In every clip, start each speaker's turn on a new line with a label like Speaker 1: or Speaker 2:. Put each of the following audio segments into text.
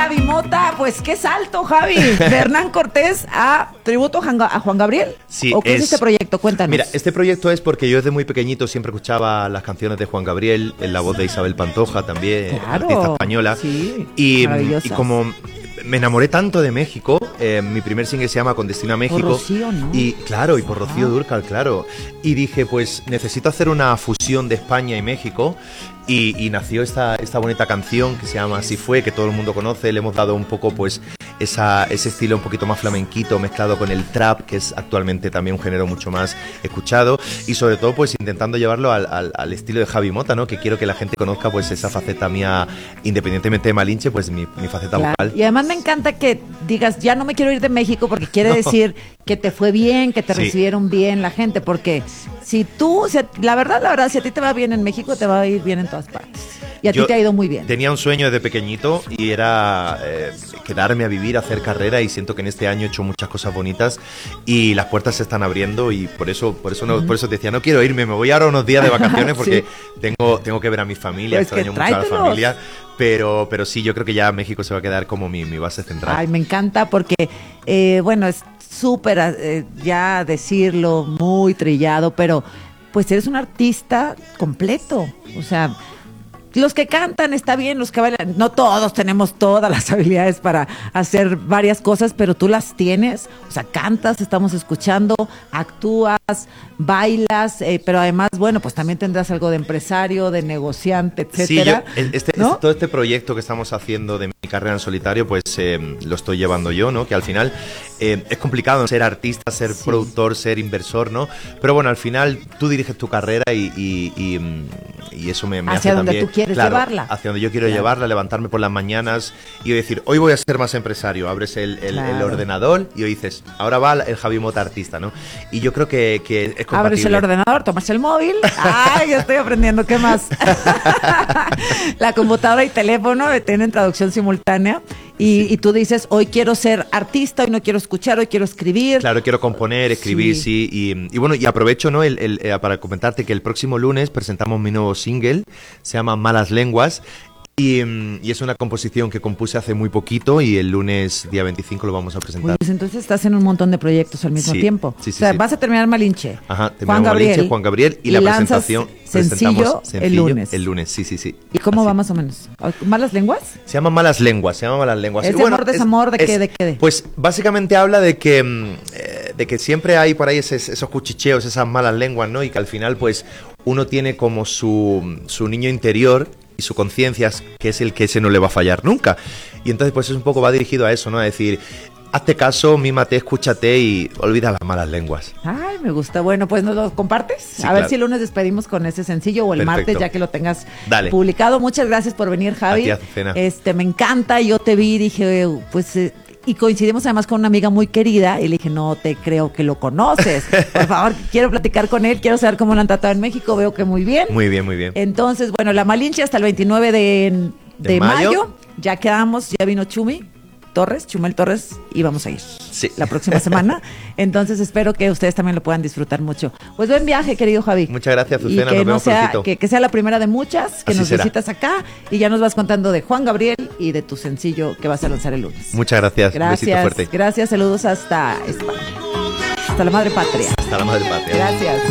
Speaker 1: Javi Mota, pues qué salto, Javi, de Hernán Cortés a tributo a Juan Gabriel.
Speaker 2: Sí,
Speaker 1: ¿O qué es este proyecto? Cuéntanos.
Speaker 2: Mira, este proyecto es porque yo desde muy pequeñito siempre escuchaba las canciones de Juan Gabriel, en la voz de Isabel Pantoja también,
Speaker 1: claro,
Speaker 2: artista española.
Speaker 1: Sí,
Speaker 2: y como me enamoré tanto de México, mi primer single se llama Con Destino a México.
Speaker 1: Por Rocío, ¿no?
Speaker 2: Y claro, y por Rocío Dúrcal, claro. Y dije, pues necesito hacer una fusión de España y México. Y nació esta bonita canción que se llama Así Fue, que todo el mundo conoce. Le hemos dado un poco, pues, ese estilo un poquito más flamenquito mezclado con el trap, que es actualmente también un género mucho más escuchado. Y sobre todo, pues, intentando llevarlo al estilo de Javi Mota, ¿no? Que quiero que la gente conozca, pues, esa faceta mía, independientemente de Malinche, pues, mi faceta vocal.
Speaker 1: Y además me encanta que digas, ya no me quiero ir de México, porque quiere decir que te fue bien, que te recibieron bien la gente, porque si tú, la verdad, si a ti te va bien en México, te va a ir bien en todas partes. Y a ti te ha ido muy bien. Tenía
Speaker 2: un sueño desde pequeñito y era quedarme a vivir, hacer carrera, y siento que en este año he hecho muchas cosas bonitas y las puertas se están abriendo, y por eso te decía, no quiero irme, me voy ahora unos días de vacaciones porque tengo que ver a mi familia,
Speaker 1: pues
Speaker 2: extraño mucho a la familia. Pero sí, yo creo que ya México se va a quedar como mi base central.
Speaker 1: Ay, me encanta porque, es súper, ya decirlo, muy trillado, pero pues eres un artista completo. O sea, los que cantan está bien, los que bailan, no todos tenemos todas las habilidades para hacer varias cosas, pero tú las tienes. O sea, cantas, estamos escuchando, actúas, bailas, pero además, bueno, pues también tendrás algo de empresario, de negociante, etcétera.
Speaker 2: Sí, todo este proyecto que estamos haciendo de mi carrera en solitario, pues lo estoy llevando yo, ¿no? Que al final es complicado ser artista, ser productor, ser inversor, ¿no? Pero bueno, al final tú diriges tu carrera y eso me hace también...
Speaker 1: ¿Quieres llevarla?
Speaker 2: Hacia donde yo quiero llevarla, levantarme por las mañanas y decir, hoy voy a ser más empresario. Abres el ordenador y hoy dices, ahora va el Javi Mota artista, ¿no? Y yo creo que es compatible.
Speaker 1: Abres el ordenador, tomas el móvil. ¡Ay, ya estoy aprendiendo! ¿Qué más? La computadora y teléfono tienen traducción simultánea. Y tú dices, hoy quiero ser artista, hoy no quiero escuchar, hoy quiero escribir.
Speaker 2: Claro, quiero componer, escribir, sí. Y bueno, y aprovecho, ¿no? Para comentarte que el próximo lunes presentamos mi nuevo single, se llama Malas Lenguas. Y es una composición que compuse hace muy poquito y el lunes, día 25, lo vamos a presentar.
Speaker 1: Pues entonces estás en un montón de proyectos al mismo tiempo.
Speaker 2: Sí,
Speaker 1: o sea, vas a terminar Malinche.
Speaker 2: Ajá, terminamos Malinche, Juan Gabriel y la presentación.
Speaker 1: Sencillo el lunes.
Speaker 2: El lunes, sí.
Speaker 1: ¿Y cómo va más o menos? ¿Malas lenguas?
Speaker 2: Se llama Malas Lenguas.
Speaker 1: ¿Es de amor, desamor? ¿De qué?
Speaker 2: Pues básicamente habla de que siempre hay por ahí esos cuchicheos, esas malas lenguas, ¿no? Y que al final, pues, uno tiene como su niño interior y su conciencia, que es el que ese no le va a fallar nunca. Y entonces, pues, es un poco va dirigido a eso, ¿no? A decir, hazte caso, mímate, escúchate y olvida las malas lenguas.
Speaker 1: Ay, me gusta. Bueno, pues nos lo compartes.
Speaker 2: Sí,
Speaker 1: a ver si el lunes despedimos con ese sencillo o el martes, ya que lo tengas publicado. Muchas gracias por venir, Javi.
Speaker 2: A ti, Azucena.
Speaker 1: Me encanta. Yo te vi y dije, pues... y coincidimos además con una amiga muy querida y le dije, no te creo que lo conoces. Por favor, quiero platicar con él, quiero saber cómo lo han tratado en México. Veo que muy bien.
Speaker 2: Muy bien, muy bien.
Speaker 1: Entonces, bueno, la Malinche hasta el 29 de mayo. Ya quedamos, ya vino Chumel Torres, y vamos a ir la próxima semana. Entonces espero que ustedes también lo puedan disfrutar mucho. Pues buen viaje, querido Javi.
Speaker 2: Muchas gracias, Azucena.
Speaker 1: Y que nos vemos que sea la primera de muchas que
Speaker 2: Así
Speaker 1: nos
Speaker 2: será.
Speaker 1: visitas acá, y ya nos vas contando de Juan Gabriel y de tu sencillo que vas a lanzar el lunes.
Speaker 2: Muchas gracias. Un besito fuerte.
Speaker 1: Gracias, saludos hasta España. Hasta la madre patria.
Speaker 2: Hasta la madre patria.
Speaker 1: Gracias.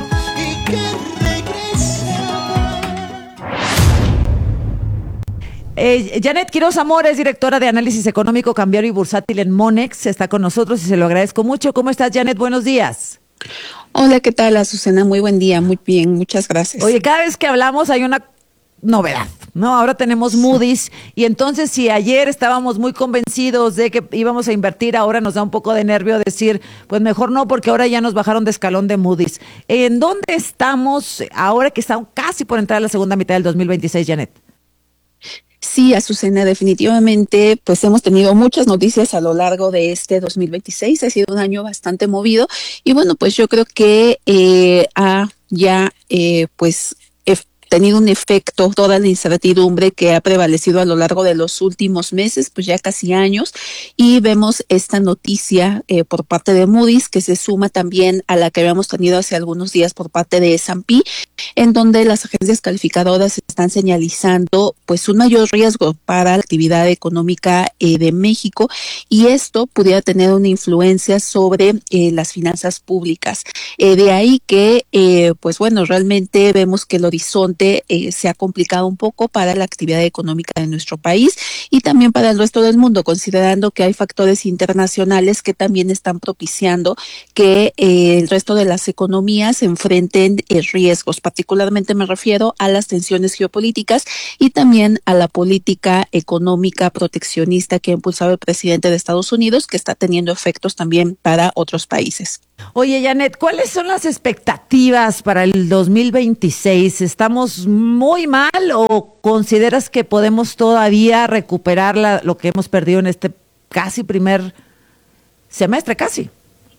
Speaker 1: Janet Quiroz Amores, directora de Análisis Económico, Cambiario y Bursátil en Monex, está con nosotros y se lo agradezco mucho. ¿Cómo estás, Janet? Buenos días.
Speaker 3: Hola, ¿qué tal, Azucena? Muy buen día, muy bien, muchas gracias.
Speaker 1: Oye, cada vez que hablamos hay una novedad, ¿no? Ahora tenemos Moody's, y entonces si ayer estábamos muy convencidos de que íbamos a invertir, ahora nos da un poco de nervio decir, pues mejor no, porque ahora ya nos bajaron de escalón de Moody's. ¿En dónde estamos ahora que estamos casi por entrar a la segunda mitad del 2026, Janet?
Speaker 3: Sí, Azucena, definitivamente, pues hemos tenido muchas noticias a lo largo de este 2026, ha sido un año bastante movido, y bueno, pues yo creo que tenido un efecto toda la incertidumbre que ha prevalecido a lo largo de los últimos meses, pues ya casi años, y vemos esta noticia por parte de Moody's, que se suma también a la que habíamos tenido hace algunos días por parte de S&P, en donde las agencias calificadoras están señalizando pues un mayor riesgo para la actividad económica de México, y esto pudiera tener una influencia sobre las finanzas públicas. De ahí que pues bueno, realmente vemos que el horizonte se ha complicado un poco para la actividad económica de nuestro país y también para el resto del mundo, considerando que hay factores internacionales que también están propiciando que el resto de las economías enfrenten riesgos. Particularmente me refiero a las tensiones geopolíticas y también a la política económica proteccionista que ha impulsado el presidente de Estados Unidos, que está teniendo efectos también para otros países.
Speaker 1: Oye, Janet, ¿cuáles son las expectativas para el 2026? ¿Estamos muy mal o consideras que podemos todavía recuperar lo que hemos perdido en este casi primer semestre, casi?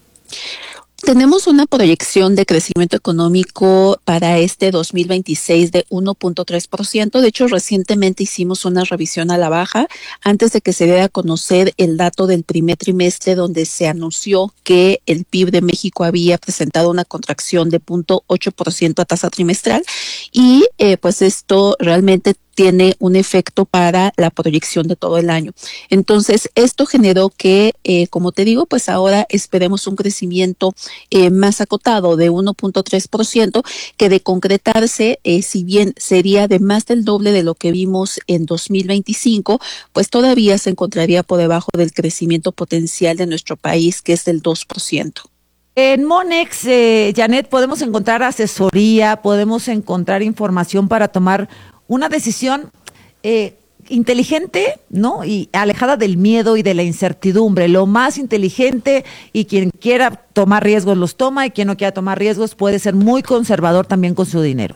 Speaker 3: Tenemos una proyección de crecimiento económico para este 2026 de 1.3%. De hecho, recientemente hicimos una revisión a la baja antes de que se diera a conocer el dato del primer trimestre, donde se anunció que el PIB de México había presentado una contracción de 0.8% a tasa trimestral, y pues esto realmente tiene un efecto para la proyección de todo el año. Entonces, esto generó que, como te digo, pues ahora esperemos un crecimiento más acotado de 1.3%, que de concretarse, si bien sería de más del doble de lo que vimos en 2025, pues todavía se encontraría por debajo del crecimiento potencial de nuestro país, que es del 2%.
Speaker 1: En Monex, Janet, podemos encontrar asesoría, podemos encontrar información para tomar una decisión inteligente, ¿no? Y alejada del miedo y de la incertidumbre. Lo más inteligente, y quien quiera tomar riesgos los toma, y quien no quiera tomar riesgos puede ser muy conservador también con su dinero.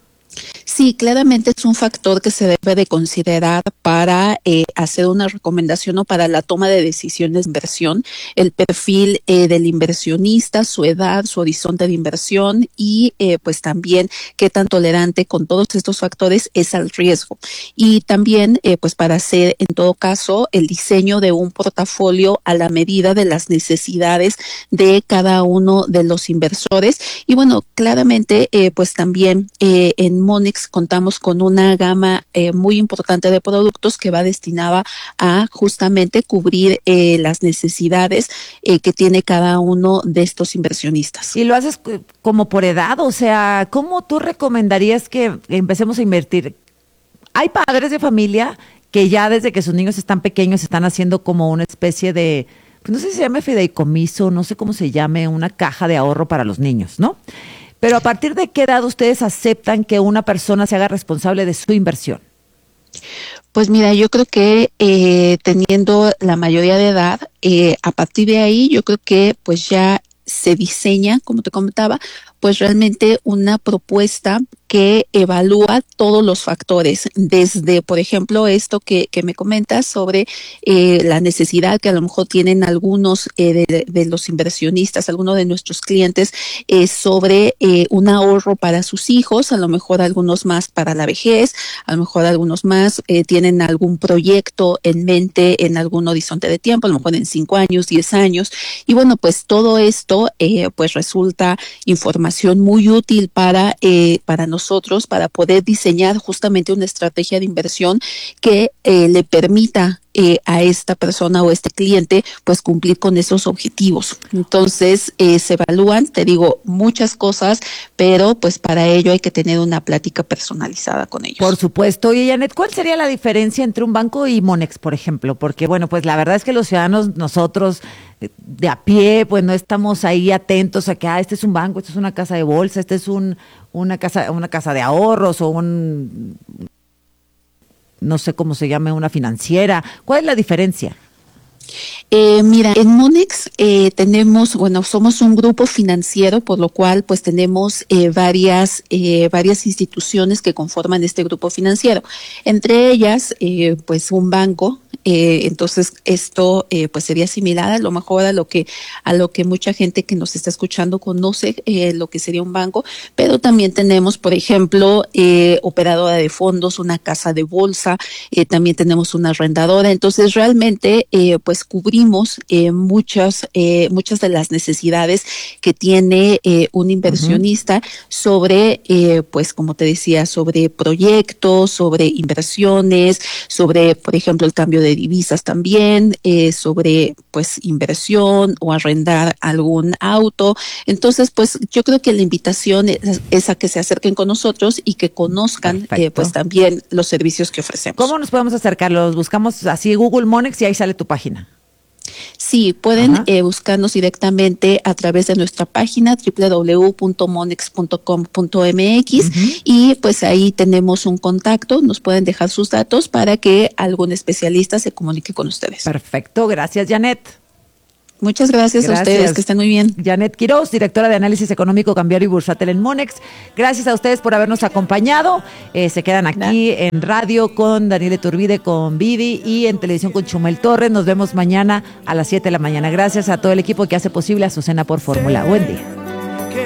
Speaker 3: Sí, claramente es un factor que se debe de considerar para hacer una recomendación o para la toma de decisiones de inversión. El perfil del inversionista, su edad, su horizonte de inversión y pues también qué tan tolerante con todos estos factores es al riesgo. Y también pues para hacer en todo caso el diseño de un portafolio a la medida de las necesidades de cada uno de los inversores. Y bueno, claramente pues también en Monex contamos con una gama muy importante de productos que va destinada a justamente cubrir las necesidades que tiene cada uno de estos inversionistas.
Speaker 1: Y lo haces como por edad, o sea, ¿cómo tú recomendarías que empecemos a invertir? Hay padres de familia que ya desde que sus niños están pequeños están haciendo como una especie de, pues no sé si se llama fideicomiso, no sé cómo se llame, una caja de ahorro para los niños, ¿no? Pero ¿a partir de qué edad ustedes aceptan que una persona se haga responsable de su inversión?
Speaker 3: Pues mira, yo creo que teniendo la mayoría de edad, a partir de ahí yo creo que pues ya se diseña, como te comentaba, pues realmente una propuesta que evalúa todos los factores, desde, por ejemplo, esto que me comentas sobre la necesidad que a lo mejor tienen algunos de los inversionistas, algunos de nuestros clientes, sobre un ahorro para sus hijos, a lo mejor algunos más para la vejez, a lo mejor algunos más tienen algún proyecto en mente en algún horizonte de tiempo, a lo mejor en 5 años, 10 años, y bueno, pues todo esto pues resulta información muy útil para nosotros, para poder diseñar justamente una estrategia de inversión que le permita a esta persona o este cliente pues cumplir con esos objetivos. Entonces se evalúan, te digo, muchas cosas, pero pues para ello hay que tener una plática personalizada con ellos.
Speaker 1: Por supuesto. Y Janet, ¿cuál sería la diferencia entre un banco y Monex, por ejemplo? Porque bueno, pues la verdad es que los ciudadanos, nosotros de a pie, pues no estamos ahí atentos a que este es un banco, este es una casa de bolsa, este es una casa de ahorros o no sé cómo se llame, una financiera. ¿Cuál es la diferencia?
Speaker 3: Mira, en Monex tenemos, bueno, somos un grupo financiero, por lo cual pues tenemos varias instituciones que conforman este grupo financiero. Entre ellas, pues un banco Entonces esto pues sería similar a lo mejor a lo que mucha gente que nos está escuchando conoce lo que sería un banco, pero también tenemos, por ejemplo, operadora de fondos, una casa de bolsa, también tenemos una arrendadora. Entonces realmente pues cubrimos muchas de las necesidades que tiene un inversionista sobre pues como te decía, sobre proyectos, sobre inversiones, sobre por ejemplo el cambio de divisas también, sobre pues inversión o arrendar algún auto. Entonces pues yo creo que la invitación es a que se acerquen con nosotros y que conozcan pues también los servicios que ofrecemos.
Speaker 1: ¿Cómo nos podemos acercar? Los buscamos así Google Monex y ahí sale tu página.
Speaker 3: Sí, pueden buscarnos directamente a través de nuestra página www.monex.com.mx y pues ahí tenemos un contacto, nos pueden dejar sus datos para que algún especialista se comunique con ustedes.
Speaker 1: Perfecto, gracias Janet.
Speaker 3: Muchas gracias a ustedes, que estén muy bien.
Speaker 1: Janet Quiroz, directora de Análisis Económico, Cambiario y Bursátil en Monex. Gracias a ustedes por habernos acompañado. Se quedan aquí en radio con Daniel Iturbide, con Vidi, y en televisión con Chumel Torres. Nos vemos mañana a las 7 de la mañana. Gracias a todo el equipo que hace posible Azucena por Fórmula. Buen día.